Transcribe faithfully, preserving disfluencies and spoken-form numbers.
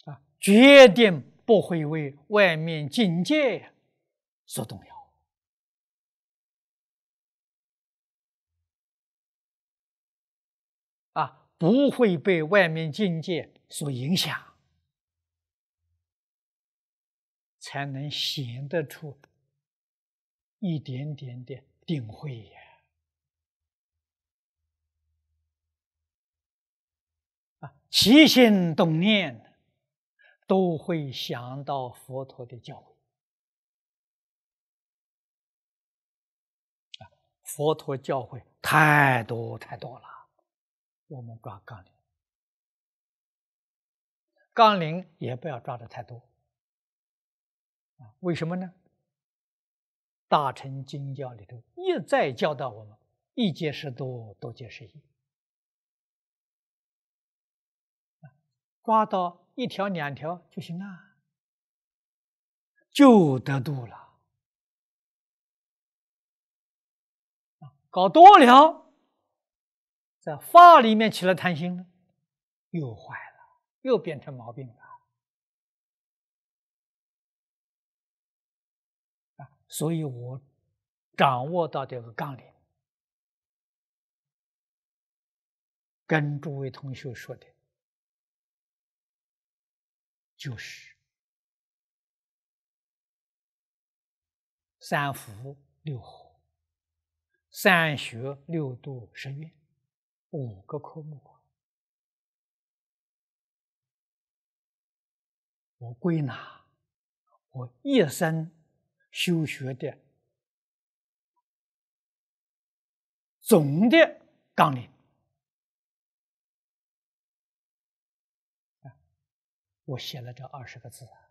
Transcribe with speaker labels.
Speaker 1: 啊，决定不会为外面境界所动摇。啊，不会被外面境界所影响，才能显得出一点点的定慧呀！啊，起心动念都会想到佛陀的教诲。啊，佛陀教诲太多太多了。我们抓纲领，纲领也不要抓得太多。啊，为什么呢？大乘经教里头一再教导我们：一戒是多，多戒是一。抓到一条两条就行了，就得度了。搞多了，在法里面起了贪心了，又坏了，又变成毛病了。啊，所以我掌握到这个纲领，跟诸位同学说的，就是三福六和、三学六度十愿五个科目。我归纳我一生修学的总的纲领，我写了这二十个字。